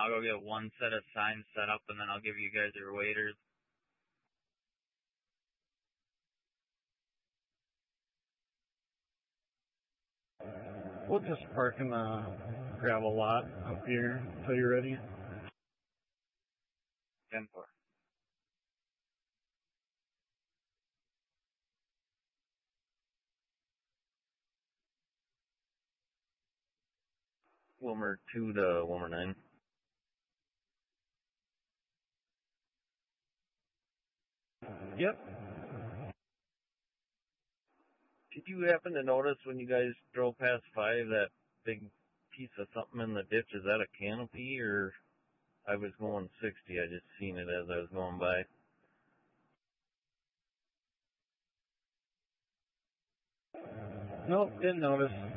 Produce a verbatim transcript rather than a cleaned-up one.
I'll go get one set of signs set up, and then I'll give you guys your waiters. We'll just park in the gravel lot up here until you're ready. ten four. Wilmer two to Wilmer nine. Yep. Did you happen to notice when you guys drove past five that big piece of something in the ditch? Is that a canopy, or I was going sixty? I just seen it as I was going by. Nope, didn't notice.